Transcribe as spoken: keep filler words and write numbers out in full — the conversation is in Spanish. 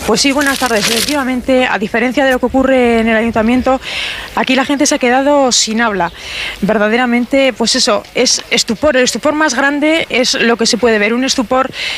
Pues sí, buenas tardes. Efectivamente, a diferencia de lo que ocurre en el ayuntamiento, aquí la gente se ha quedado sin habla. Verdaderamente, pues eso, es estupor. El estupor más grande es lo que se puede ver, un estupor